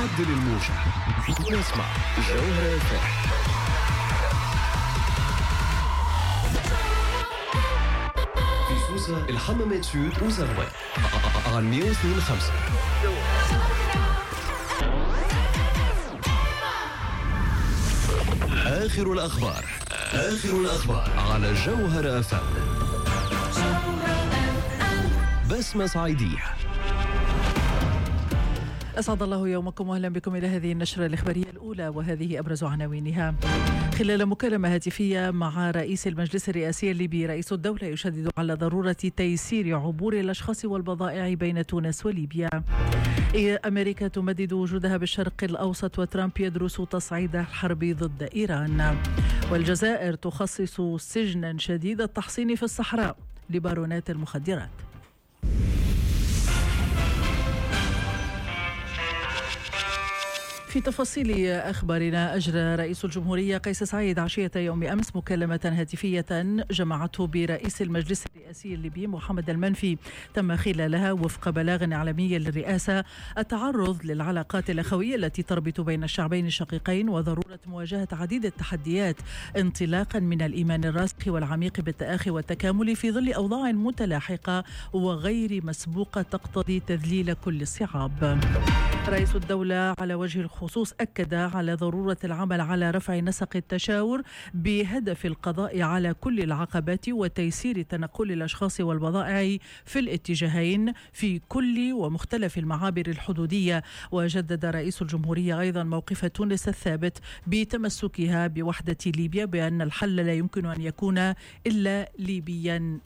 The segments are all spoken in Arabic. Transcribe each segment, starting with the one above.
عدل الموجة ونسمع جوهرة FM. في سوسة الحمامات سود وزروان على 102.5. آخر الأخبار على جوهرة FM. بسمة صعيدية. أسعد الله يومكم وأهلا بكم إلى هذه النشرة الإخبارية الأولى، وهذه أبرز عناوينها. خلال مكالمة هاتفية مع رئيس المجلس الرئاسي الليبي، رئيس الدولة يشدد على ضرورة تيسير عبور الأشخاص والبضائع بين تونس وليبيا. أمريكا تمدد وجودها بالشرق الأوسط، وترامب يدرس تصعيد الحرب ضد إيران. والجزائر تخصص سجنا شديد التحصين في الصحراء لبارونات المخدرات. في تفاصيل أخبارنا، أجرى رئيس الجمهورية قيس سعيد عشية يوم أمس مكالمة هاتفية جمعته برئيس المجلس الرئاسي الليبي محمد المنفي، تم خلالها وفق بلاغ إعلامي للرئاسة التعرض للعلاقات الأخوية التي تربط بين الشعبين الشقيقين، وضرورة مواجهة عديد التحديات انطلاقا من الإيمان الراسخ والعميق بالتآخي والتكامل في ظل أوضاع متلاحقة وغير مسبوقة تقتضي تذليل كل الصعاب. رئيس الدولة على وجه الخصوص أكد على ضرورة العمل على رفع نسق التشاور بهدف القضاء على كل العقبات وتيسير تنقل الأشخاص والبضائع في الاتجاهين في كل ومختلف المعابر الحدودية. وجدد رئيس الجمهورية أيضا موقف تونس الثابت بتمسكها بوحدة ليبيا، بأن الحل لا يمكن أن يكون إلا ليبيا.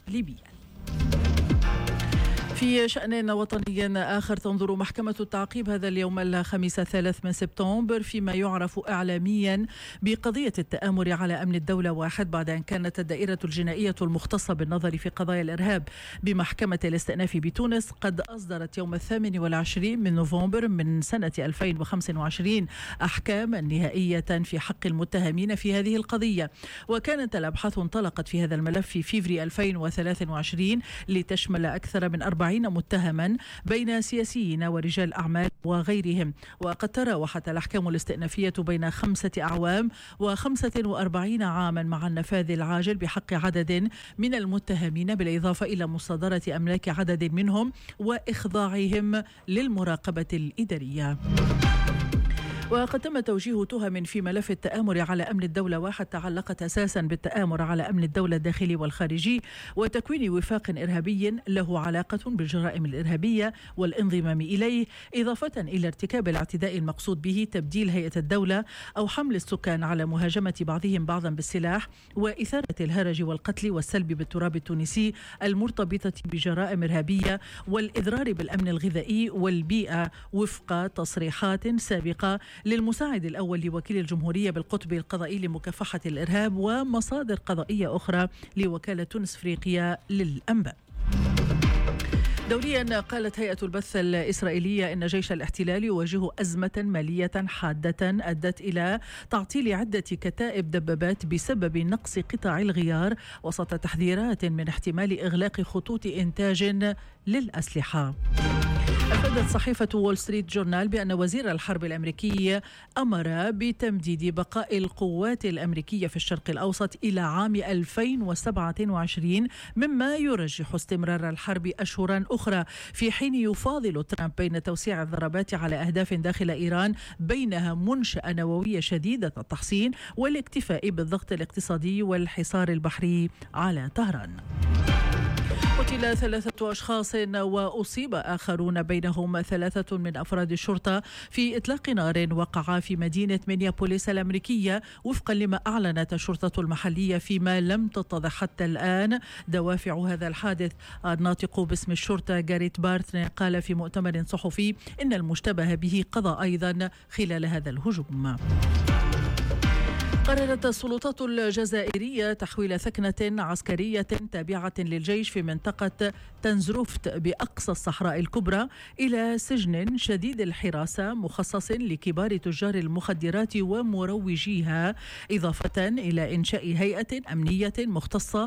في شأن وطني آخر، تنظر محكمة التعقيب هذا اليوم الخميس 3 سبتمبر فيما يعرف إعلاميا بقضية التآمر على أمن الدولة 1، بعد أن كانت الدائرة الجنائية المختصة بالنظر في قضايا الإرهاب بمحكمة الاستئناف بتونس قد أصدرت يوم 28 نوفمبر من سنة 2025 أحكاما نهائية في حق المتهمين في هذه القضية. وكانت الأبحاث انطلقت في هذا الملف في فيفري 2023 لتشمل أكثر من 40 متهما بين سياسيين ورجال أعمال وغيرهم. وقد تراوحت الأحكام الاستئنافية بين 5 أعوام و45 عاما مع النفاذ العاجل بحق عدد من المتهمين، بالإضافة إلى مصادرة أملاك عدد منهم وإخضاعهم للمراقبة الإدارية. وقد تم توجيه تهم في ملف التآمر على أمن الدولة 1 تعلقت أساسا بالتآمر على أمن الدولة الداخلي والخارجي وتكوين وفاق إرهابي له علاقة بالجرائم الإرهابية والانضمام إليه، إضافة إلى ارتكاب الاعتداء المقصود به تبديل هيئة الدولة أو حمل السكان على مهاجمة بعضهم بعضا بالسلاح، وإثارة الهرج والقتل والسلب بالتراب التونسي المرتبطة بجرائم إرهابية، والإضرار بالأمن الغذائي والبيئة، وفق تصريحات سابقة للمساعد الأول لوكيل الجمهورية بالقطب القضائي لمكافحة الإرهاب ومصادر قضائية أخرى لوكالة تونس أفريقيا للأنباء. دوليا، قالت هيئة البث الإسرائيلية إن جيش الاحتلال يواجه أزمة مالية حادة أدت إلى تعطيل عدة كتائب دبابات بسبب نقص قطع الغيار، وسط تحذيرات من احتمال إغلاق خطوط إنتاج للأسلحة. أفادت صحيفة وول ستريت جورنال بأن وزير الحرب الأمريكي أمر بتمديد بقاء القوات الأمريكية في الشرق الأوسط إلى عام 2027، مما يرجح استمرار الحرب أشهرا أخرى، في حين يفاضل ترامب بين توسيع الضربات على أهداف داخل إيران، بينها منشأة نووية شديدة التحصين والاكتفاء بالضغط الاقتصادي والحصار البحري على طهران. قتل 3 أشخاص وأصيب آخرون بينهم 3 من أفراد الشرطة في إطلاق نار وقع في مدينة مينيابوليس الأمريكية، وفقا لما أعلنت الشرطة المحلية، فيما لم تتضح حتى الآن دوافع هذا الحادث. الناطق باسم الشرطة جاريت بارتن قال في مؤتمر صحفي إن المشتبه به قضى أيضا خلال هذا الهجوم. قررت السلطات الجزائرية تحويل ثكنة عسكرية تابعة للجيش في منطقة تنزروفت بأقصى الصحراء الكبرى إلى سجن شديد الحراسة مخصص لكبار تجار المخدرات ومروجيها، إضافة إلى إنشاء هيئة أمنية مختصة